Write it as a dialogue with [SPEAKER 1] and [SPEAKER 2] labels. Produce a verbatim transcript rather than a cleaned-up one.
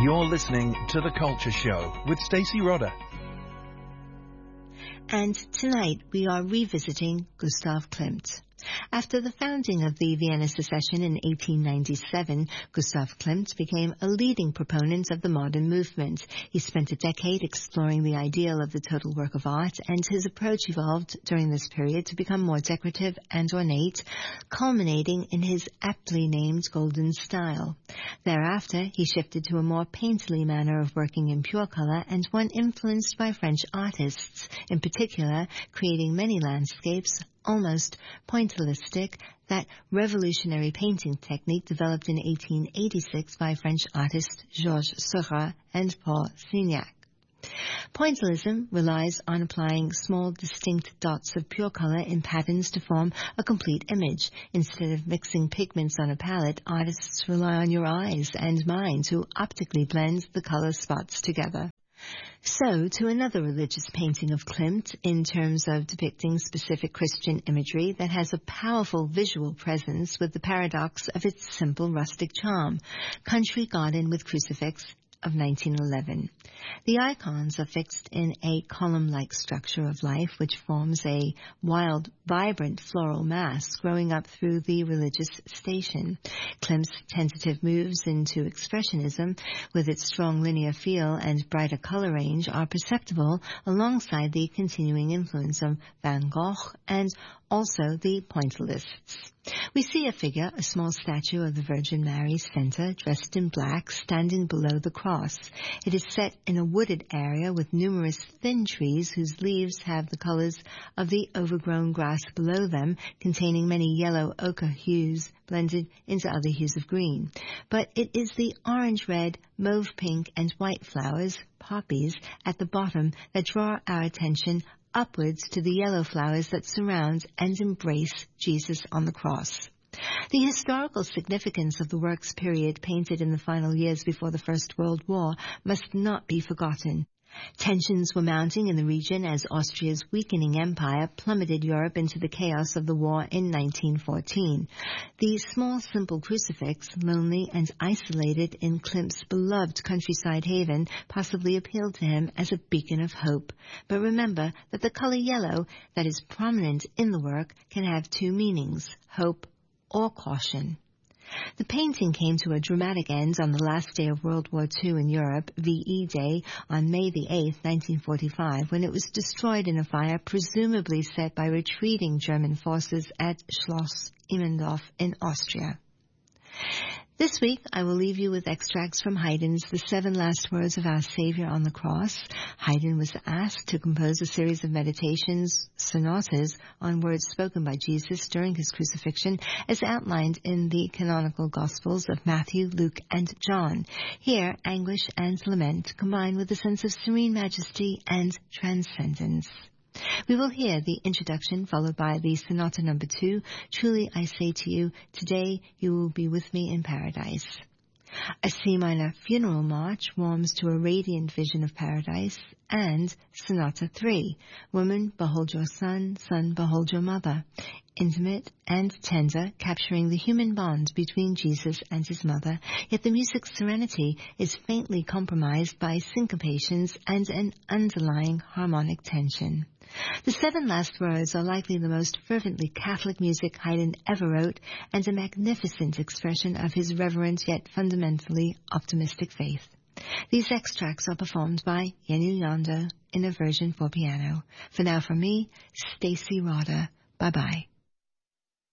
[SPEAKER 1] You're listening to The Culture Show with Stacey Rodder.
[SPEAKER 2] And tonight we are revisiting Gustav Klimt. After the founding of the Vienna Secession in eighteen ninety-seven, Gustav Klimt became a leading proponent of the modern movement. He spent a decade exploring the ideal of the total work of art, and his approach evolved during this period to become more decorative and ornate, culminating in his aptly named Golden Style. Thereafter, he shifted to a more painterly manner of working in pure color, and one influenced by French artists, in particular creating many landscapes almost pointillistic, that revolutionary painting technique developed in eighteen eighty-six by French artists Georges Seurat and Paul Signac. Pointillism relies on applying small, distinct dots of pure color in patterns to form a complete image. Instead of mixing pigments on a palette, artists rely on your eyes and mind to optically blend the color spots together. So, to another religious painting of Klimt in terms of depicting specific Christian imagery that has a powerful visual presence with the paradox of its simple rustic charm, Country Garden with Crucifix of nineteen eleven. The icons are fixed in a column-like structure of life which forms a wild, vibrant floral mass growing up through the religious station. Klimt's tentative moves into expressionism, with its strong linear feel and brighter color range, are perceptible alongside the continuing influence of Van Gogh and also the pointillists. We see a figure, a small statue of the Virgin Mary center, dressed in black, standing below the cross. It is set in a wooded area with numerous thin trees whose leaves have the colors of the overgrown grass below them, containing many yellow ochre hues blended into other hues of green. But it is the orange-red, mauve-pink, and white flowers, poppies, at the bottom that draw our attention upwards to the yellow flowers that surround and embrace Jesus on the cross. The historical significance of the work's period, painted in the final years before the First World War, must not be forgotten. Tensions were mounting in the region as Austria's weakening empire plummeted Europe into the chaos of the war in nineteen fourteen. The small, simple crucifix, lonely and isolated in Klimt's beloved countryside haven, possibly appealed to him as a beacon of hope. But remember that the color yellow that is prominent in the work can have two meanings, hope or caution. The painting came to a dramatic end on the last day of World War Two in Europe, V E Day, on May the eighth, nineteen forty-five, when it was destroyed in a fire presumably set by retreating German forces at Schloss Immendorf in Austria. This week, I will leave you with extracts from Haydn's The Seven Last Words of Our Savior on the Cross. Haydn was asked to compose a series of meditations, sonatas, on words spoken by Jesus during his crucifixion, as outlined in the canonical Gospels of Matthew, Luke, and John. Here, anguish and lament combine with a sense of serene majesty and transcendence. We will hear the introduction followed by the sonata number two, Truly I Say to You, Today You Will Be With Me in Paradise. A C minor funeral march warms to a radiant vision of paradise, and Sonata three, Woman, Behold Your Son, Son, Behold Your Mother. Intimate and tender, capturing the human bond between Jesus and his mother, yet the music's serenity is faintly compromised by syncopations and an underlying harmonic tension. The seven last words are likely the most fervently Catholic music Haydn ever wrote, and a magnificent expression of his reverent yet fundamentally optimistic faith. These extracts are performed by Jenny Yondo in a version for piano. For now, from me, Stacey Rodder. Bye-bye.